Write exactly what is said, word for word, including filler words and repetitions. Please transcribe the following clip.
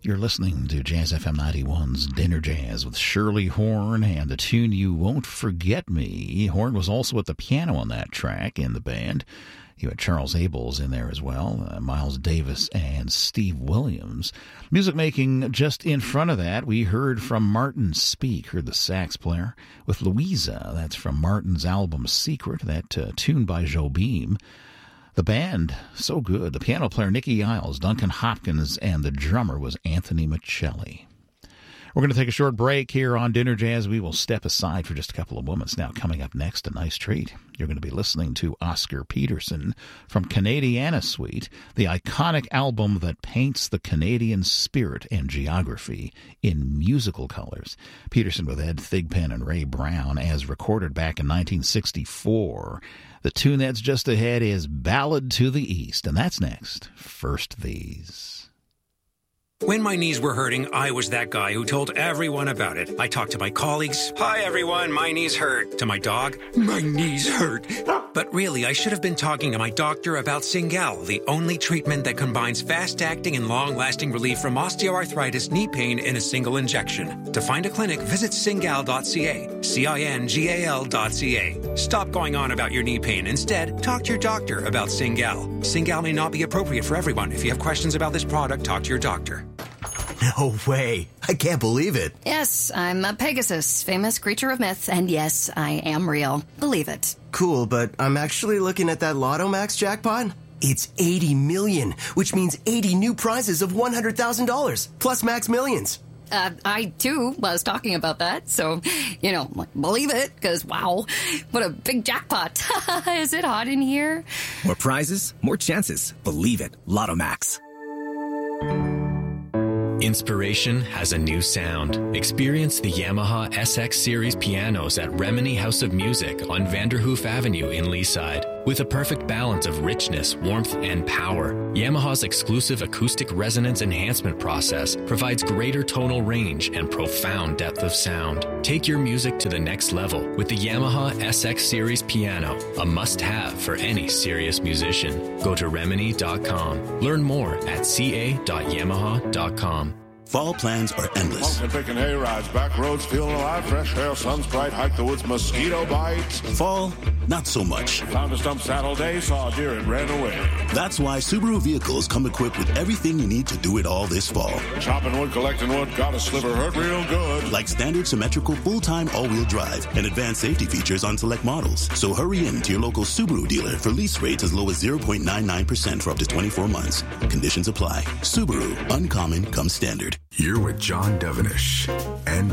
You're listening to Jazz F M ninety-one's Dinner Jazz with Shirley Horn and the tune You Won't Forget Me. Horn was also at the piano on that track in the band. You had Charles Abels in there as well, uh, Miles Davis and Steve Williams. Music making just in front of that, we heard from Martin Speake, heard the sax player, with Louisa. That's from Martin's album Secret, that uh, tune by Jobim. The band, so good. The piano player, Nicky Iles, Duncan Hopkins, and the drummer was Anthony Michelli. We're going to take a short break here on Dinner Jazz. We will step aside for just a couple of moments. Now, coming up next, a nice treat. You're going to be listening to Oscar Peterson from Canadiana Suite, the iconic album that paints the Canadian spirit and geography in musical colors. Peterson with Ed Thigpen and Ray Brown, as recorded back in nineteen sixty-four. The tune that's just ahead is Ballad to the East, and that's next. First These. When my knees were hurting, I was that guy who told everyone about it. I talked to my colleagues. Hi, everyone. My knees hurt. To my dog. My knees hurt. But really, I should have been talking to my doctor about Cingal, the only treatment that combines fast-acting and long-lasting relief from osteoarthritis knee pain in a single injection. To find a clinic, visit cingal dot c a. C I N G A L dot C A. Stop going on about your knee pain. Instead, talk to your doctor about Cingal. Cingal may not be appropriate for everyone. If you have questions about this product, talk to your doctor. No way. I can't believe it. Yes, I'm a Pegasus, famous creature of myth, and yes, I am real. Believe it. Cool, but I'm actually looking at that Lotto Max jackpot. It's eighty million, which means eighty new prizes of one hundred thousand dollars, plus Max Millions. Uh, I, too, was talking about that, so, you know, believe it, because, wow, what a big jackpot. Is it hot in here? More prizes, more chances. Believe it. Lotto Max. Inspiration has a new sound. Experience the Yamaha S X Series pianos at Remini House of Music on Vanderhoof Avenue in Leaside. With a perfect balance of richness, warmth, and power, Yamaha's exclusive acoustic resonance enhancement process provides greater tonal range and profound depth of sound. Take your music to the next level with the Yamaha S X Series piano, a must-have for any serious musician. Go to remini dot com. Learn more at c a dot yamaha dot com. Fall plans are endless. Pumpkin picking hay rides, back roads feeling alive, fresh air, sun's bright, hike the woods, mosquito bites. Fall, not so much. Found a stump saddle day, saw a deer and ran away. That's why Subaru vehicles come equipped with everything you need to do it all this fall. Chopping wood, collecting wood, got a sliver, hurt real good. Like standard symmetrical full-time all-wheel drive and advanced safety features on select models. So hurry in to your local Subaru dealer for lease rates as low as zero point nine nine percent for up to twenty-four months. Conditions apply. Subaru, uncommon comes standard. You're with John Devenish and